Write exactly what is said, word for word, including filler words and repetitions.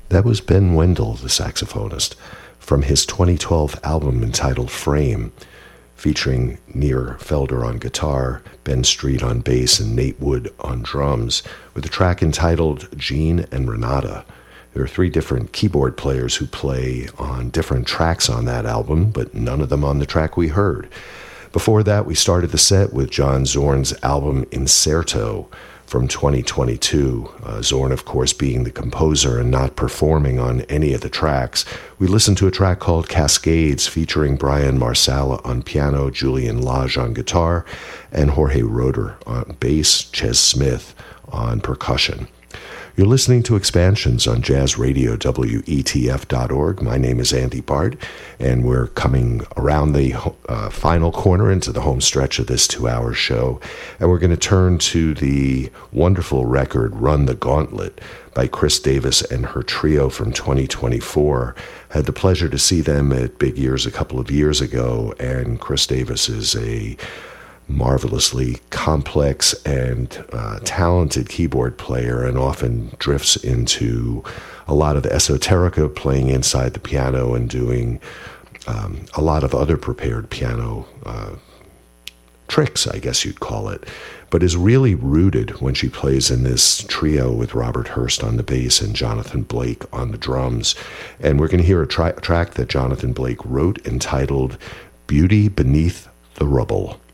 That was Ben Wendell, the saxophonist, from his twenty twelve album entitled Frame, featuring Nir Felder on guitar, Ben Street on bass, and Nate Wood on drums, with a track entitled Gene and Renata. There are three different keyboard players who play on different tracks on that album, but none of them on the track we heard. Before that, we started the set with John Zorn's album Incerto from twenty twenty-two. Uh, Zorn, of course, being the composer and not performing on any of the tracks. We listened to a track called Cascades featuring Brian Marsala on piano, Julian Lage on guitar, and Jorge Roeder on bass, Ches Smith on percussion. You're listening to Expansions on Jazz Radio, W E T F dot org. My name is Andy Bard, and we're coming around the uh, final corner into the home stretch of this two-hour show, and we're going to turn to the wonderful record Run the Gauntlet by Chris Davis and her trio from twenty twenty-four. Had the pleasure to see them at Big Ears a couple of years ago, and Chris Davis is a marvelously complex and uh, talented keyboard player, and often drifts into a lot of esoterica, playing inside the piano and doing um, a lot of other prepared piano uh, tricks, I guess you'd call it, but is really rooted when she plays in this trio with Robert Hurst on the bass and Jonathan Blake on the drums. And we're going to hear a tra- track that Jonathan Blake wrote entitled Beauty Beneath the Rubble.